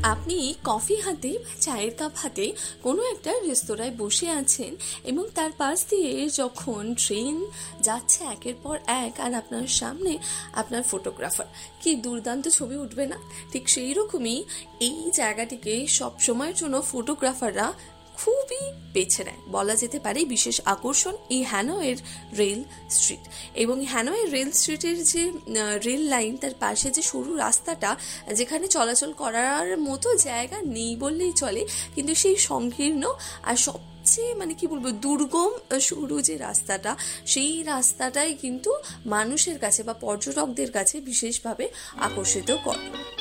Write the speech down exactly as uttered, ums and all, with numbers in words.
আপনি কফি হাতে বা চায়ের কাপ হাতে কোনো একটা রেস্তোরাঁয় বসে আছেন এবং তার পাশ দিয়ে যখন ট্রেন যাচ্ছে একের পর এক আর আপনার সামনে আপনার ফটোগ্রাফার, কি দুর্দান্ত ছবি উঠবে না? ঠিক সেই রকমই এই জায়গাটিকে সব সময়ের জন্য ফটোগ্রাফাররা খুবই বেছে নেয়। বলা যেতে পারে বিশেষ আকর্ষণ এই হ্যানয়ের রেল স্ট্রিট। এবং হ্যানয়ের রেল স্ট্রিটের যে রেল লাইন, তার পাশে যে সরু রাস্তাটা, যেখানে চলাচল করার মতো জায়গা নেই বললেই চলে, কিন্তু সেই সংকীর্ণ আর সবচেয়ে মানে কি বলবো দুর্গম সরু যে রাস্তাটা, সেই রাস্তাটাই কিন্তু মানুষের কাছে বা পর্যটকদের কাছে বিশেষভাবে আকর্ষিত করে।